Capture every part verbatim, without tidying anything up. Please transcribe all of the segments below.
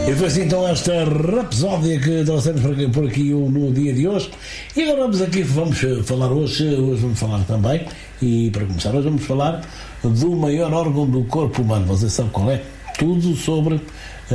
E foi assim então esta rapsódia que trouxemos por aqui, por aqui no dia de hoje. E agora vamos aqui, vamos falar hoje, hoje vamos falar também, e para começar hoje vamos falar do maior órgão do corpo humano. Você sabe qual é? Tudo sobre uh,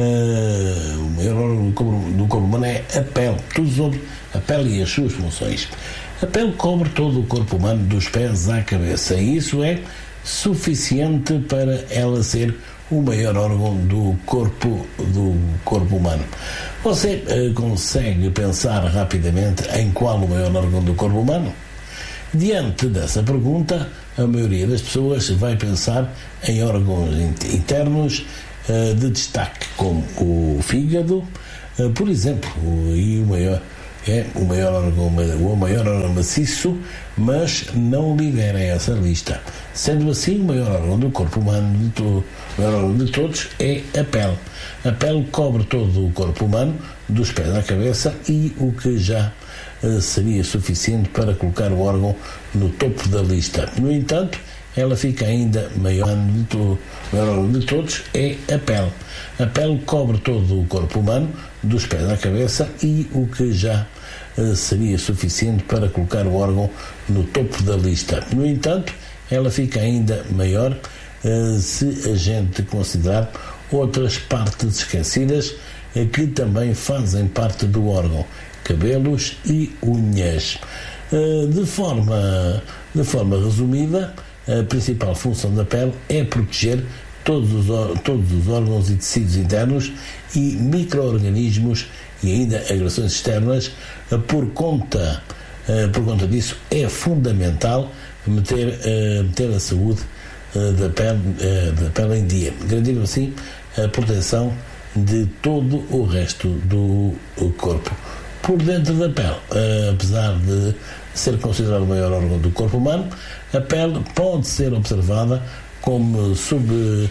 o maior órgão do corpo, do corpo humano é a pele. Tudo sobre a pele e as suas funções. A pele cobre todo o corpo humano, dos pés à cabeça, e isso é suficiente para ela ser o maior órgão do corpo, do corpo humano. Você uh, consegue pensar rapidamente em qual o maior órgão do corpo humano? Diante dessa pergunta, a maioria das pessoas vai pensar em órgãos internos uh, de destaque, como o fígado, uh, por exemplo, o, e o maior é o maior órgão, o maior órgão maciço, mas não lidera essa lista. Sendo assim, o maior órgão do corpo humano de, to, o maior órgão de todos é a pele. A pele cobre todo o corpo humano, dos pés à cabeça, e o que já uh, seria suficiente para colocar o órgão no topo da lista. No entanto, ela fica ainda maior de to, o maior órgão de todos é a pele. A pele cobre todo o corpo humano, dos pés à cabeça, e o que já uh, seria suficiente para colocar o órgão no topo da lista. No entanto, ela fica ainda maior uh, se a gente considerar outras partes esquecidas uh, que também fazem parte do órgão: cabelos e unhas. Uh, de forma, de forma resumida, a principal função da pele é proteger todos os, todos os órgãos e tecidos internos e micro-organismos e ainda agressões externas. Por conta, por conta disso, é fundamental meter, meter a saúde da pele, da pele em dia, garantindo assim a proteção de todo o resto do corpo. Por dentro da pele, apesar de ser considerado o maior órgão do corpo humano, a pele pode ser observada como sub,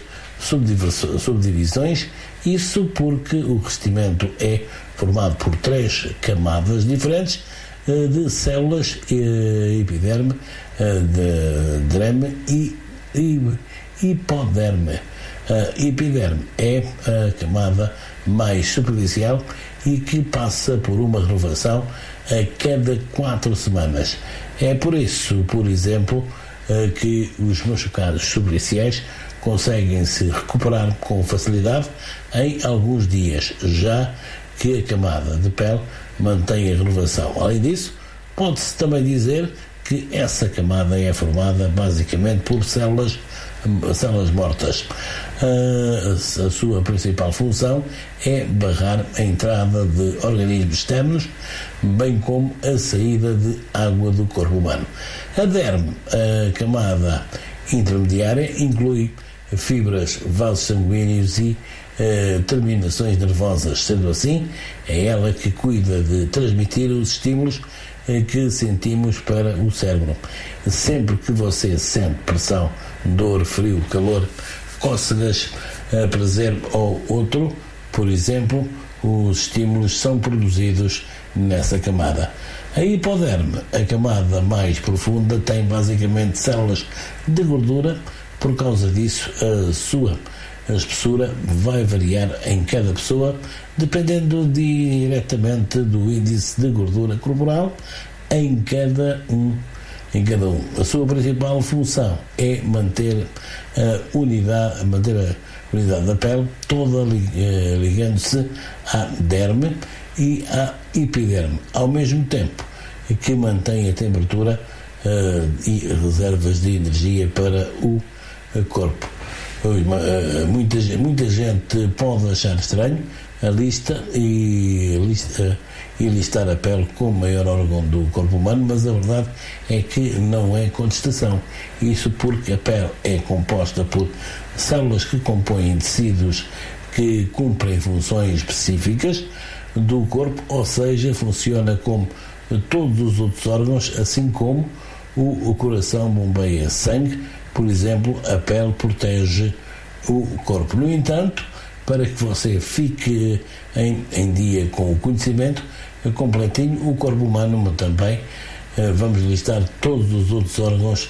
subdivisões, isso porque o revestimento é formado por três camadas diferentes de células: epiderme, derme e hipoderme. A epiderme é a camada mais superficial e que passa por uma renovação a cada quatro semanas. É por isso, por exemplo, que os machucados superficiais conseguem se recuperar com facilidade em alguns dias, já que a camada de pele mantém a renovação. Além disso, pode-se também dizer que essa camada é formada basicamente por células, células mortas. A, a sua principal função é barrar a entrada de organismos externos, bem como a saída de água do corpo humano. A derme, a camada intermediária, inclui fibras, vasos sanguíneos e uh, terminações nervosas. Sendo assim, é ela que cuida de transmitir os estímulos uh, que sentimos para o cérebro. Sempre que você sente pressão, dor, frio, calor, cócegas, uh, prazer ou outro, por exemplo, os estímulos são produzidos nessa camada. A hipoderme, a camada mais profunda, tem basicamente células de gordura. Por causa disso, a sua a espessura vai variar em cada pessoa, dependendo diretamente do índice de gordura corporal em cada um. Em cada um. A sua principal função é manter a unidade, manter a unidade da pele toda ligando-se à derme e à epiderme, ao mesmo tempo que mantém a temperatura uh, e reservas de energia para o corpo. Muita, muita gente pode achar estranho a lista e, lista e listar a pele como maior órgão do corpo humano, mas a verdade é que não é contestação. Isso porque a pele é composta por células que compõem tecidos que cumprem funções específicas do corpo, ou seja, funciona como todos os outros órgãos, assim como o, o coração bombeia sangue. Por exemplo, a pele protege o corpo. No entanto, para que você fique em, em dia com o conhecimento completinho, o corpo humano também, vamos listar todos os outros órgãos,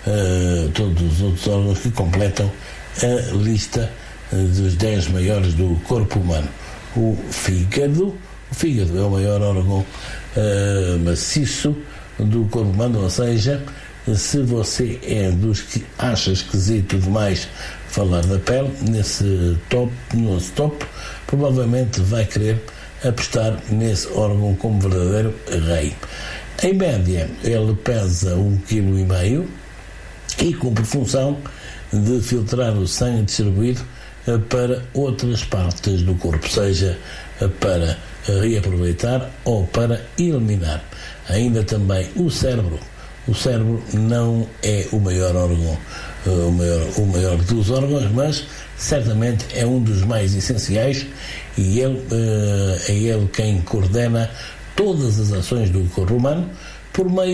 todos os outros órgãos que completam a lista dos dez maiores do corpo humano. o fígado. O fígado é o maior órgão uh, maciço do corpo humano, ou seja, se você é dos que acha esquisito demais falar da pele, nesse top, nesse top, provavelmente vai querer apostar nesse órgão como verdadeiro rei. Em média, ele pesa um vírgula cinco quilos e cumpre função de filtrar o sangue distribuído para outras partes do corpo, seja para reaproveitar ou para eliminar. Ainda também o cérebro. O cérebro não é o maior órgão, o maior, o maior dos órgãos, mas certamente é um dos mais essenciais e ele, é ele quem coordena todas as ações do corpo humano por meio